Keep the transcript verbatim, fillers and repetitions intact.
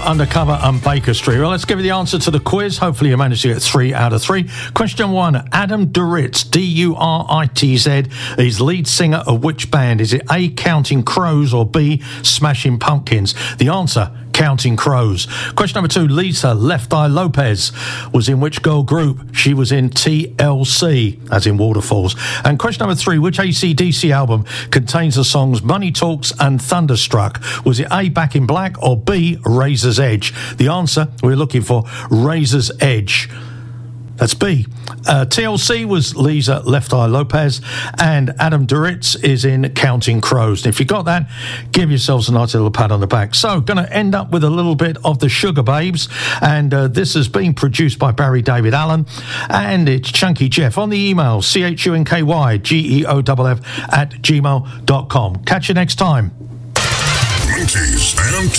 Undercover and Baker Street. Well, let's give you the answer to the quiz. Hopefully you managed to get three out of three. Question one, Adam Duritz, D U R I T Z, is lead singer of which band? Is it A, Counting Crows, or B, Smashing Pumpkins? The answer, Counting Crows. Question number two, Lisa Left Eye Lopez was in which girl group? She was in T L C, as in Waterfalls. And question number three, which A C D C album contains the songs Money Talks and Thunderstruck? Was it A, Back in Black, or B, Razor's Edge? The answer, we're looking for Razor's Edge. That's B. Uh, T L C was Lisa Left Eye Lopez, and Adam Duritz is in Counting Crows. And if you got that, give yourselves a nice little pat on the back. So, going to end up with a little bit of the Sugar Babes, and uh, this has been produced by Barry David Allen, and it's Chunky Jeff on the email C H U N K Y G E O F F at gmail dot com. Catch you next time. Monkeys and